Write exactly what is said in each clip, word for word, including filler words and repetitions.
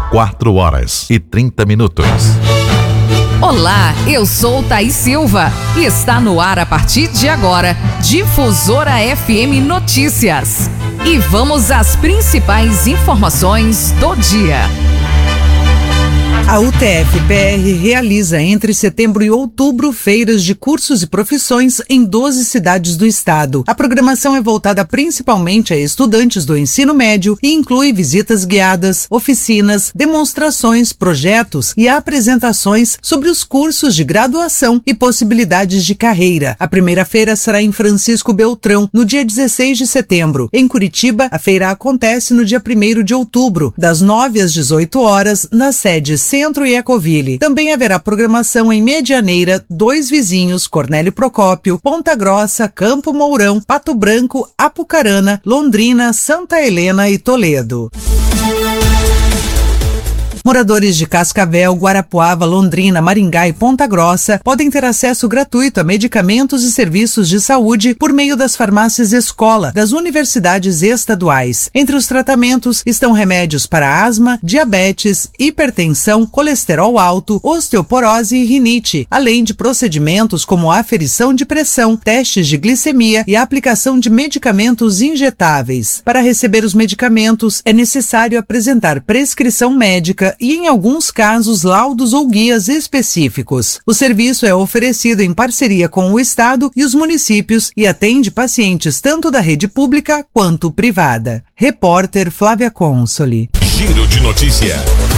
quatro horas e trinta minutos. Olá, eu sou Thaís Silva e está no ar a partir de agora, Difusora F M Notícias. E vamos às principais informações do dia. A U T F P R realiza entre setembro e outubro feiras de cursos e profissões em doze cidades do estado. A programação é voltada principalmente a estudantes do ensino médio e inclui visitas guiadas, oficinas, demonstrações, projetos e apresentações sobre os cursos de graduação e possibilidades de carreira. A primeira feira será em Francisco Beltrão, no dia dezesseis de setembro. Em Curitiba, a feira acontece no dia primeiro de outubro, das nove às dezoito horas, na sede Centro e Ecoville. Também haverá programação em Medianeira, Dois Vizinhos, Cornélio Procópio, Ponta Grossa, Campo Mourão, Pato Branco, Apucarana, Londrina, Santa Helena e Toledo. Moradores de Cascavel, Guarapuava, Londrina, Maringá e Ponta Grossa podem ter acesso gratuito a medicamentos e serviços de saúde por meio das farmácias escola das universidades estaduais. Entre os tratamentos estão remédios para asma, diabetes, hipertensão, colesterol alto, osteoporose e rinite, além de procedimentos como aferição de pressão, testes de glicemia e aplicação de medicamentos injetáveis. Para receber os medicamentos, é necessário apresentar prescrição médica e, em alguns casos, laudos ou guias específicos. O serviço é oferecido em parceria com o Estado e os municípios e atende pacientes tanto da rede pública quanto privada. Repórter Flávia Consoli. Giro de notícia.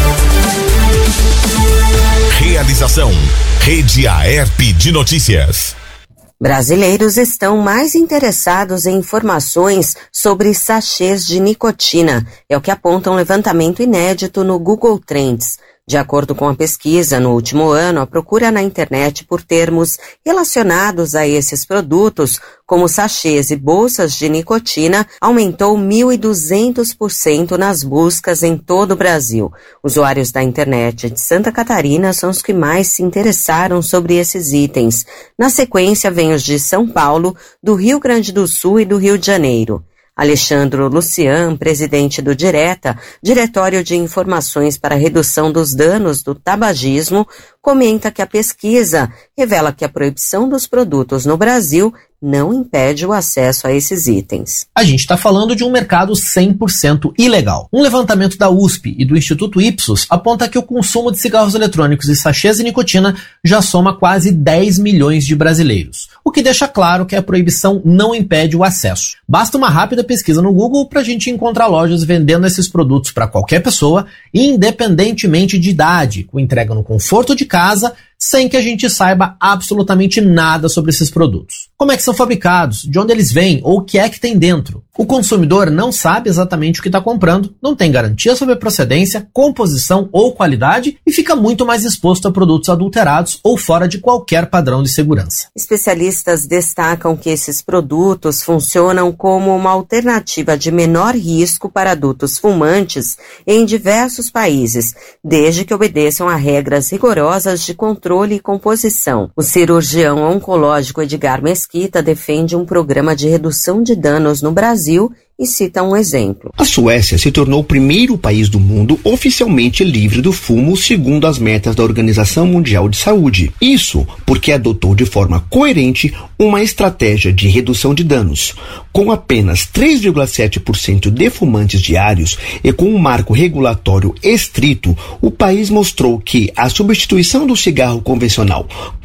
Realização: Rede Aerp de Notícias. Brasileiros estão mais interessados em informações sobre sachês de nicotina. É o que aponta um levantamento inédito no Google Trends. De acordo com a pesquisa, no último ano, a procura na internet por termos relacionados a esses produtos, como sachês e bolsas de nicotina, aumentou mil e duzentos por cento nas buscas em todo o Brasil. Usuários da internet de Santa Catarina são os que mais se interessaram sobre esses itens. Na sequência, vem os de São Paulo, do Rio Grande do Sul e do Rio de Janeiro. Alexandro Lucian, presidente do Direta, Diretório de Informações para a Redução dos Danos do Tabagismo, comenta que a pesquisa revela que a proibição dos produtos no Brasil não impede o acesso a esses itens. A gente está falando de um mercado cem por cento ilegal. Um levantamento da U S P e do Instituto Ipsos aponta que o consumo de cigarros eletrônicos e sachês de nicotina já soma quase dez milhões de brasileiros, o que deixa claro que a proibição não impede o acesso. Basta uma rápida pesquisa no Google para a gente encontrar lojas vendendo esses produtos para qualquer pessoa, independentemente de idade, com entrega no conforto de casa, sem que a gente saiba absolutamente nada sobre esses produtos. Como é que são fabricados, de onde eles vêm ou o que é que tem dentro. O consumidor não sabe exatamente o que está comprando, não tem garantia sobre a procedência, composição ou qualidade e fica muito mais exposto a produtos adulterados ou fora de qualquer padrão de segurança. Especialistas destacam que esses produtos funcionam como uma alternativa de menor risco para adultos fumantes em diversos países, desde que obedeçam a regras rigorosas de controle e composição. O cirurgião oncológico Edgar Mesquita defende um programa de redução de danos no Brasil e cita um exemplo. A Suécia se tornou o primeiro país do mundo oficialmente livre do fumo, segundo as metas da Organização Mundial de Saúde. Isso porque adotou de forma coerente uma estratégia de redução de danos. Com apenas três vírgula sete por cento de fumantes diários e com um marco regulatório estrito, o país mostrou que a substituição do cigarro convencional